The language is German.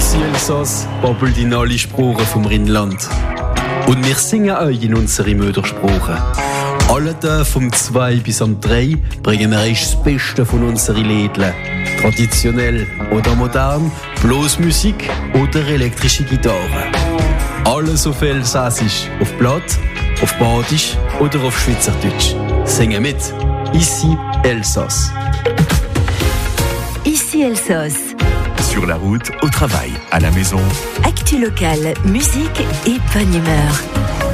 Ici Elsass babbelt in alle Sprachen vom Rheinland. Und wir singen euch in unsere Muttersprache. Alle Tage vom 2 bis am 3 bringen wir euch das Beste von unseren Liedern. Traditionell oder modern, Blasmusik oder elektrische Gitarre. Alles auf Elsassisch, auf Blatt, auf Badisch oder auf Schweizerdeutsch. Singen mit. Ici Elsass. Ici Elsass. Sur la route, au travail, à la maison. Actu locale, musique et bonne humeur.